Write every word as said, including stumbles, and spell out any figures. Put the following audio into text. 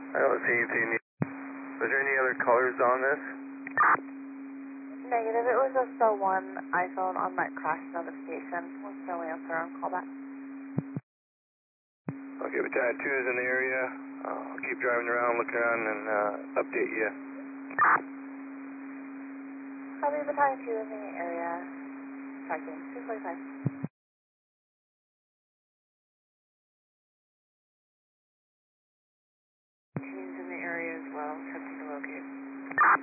I don't see anything. Was there any other colors on this? Negative. It was just the one iPhone on that crash notification. Was no answer on callback. Okay, Battalion two is in the area. I'll keep driving around, looking around, and uh, update you. Copy Battalion two in the area. Tracking two forty-five. Teams in the area as well.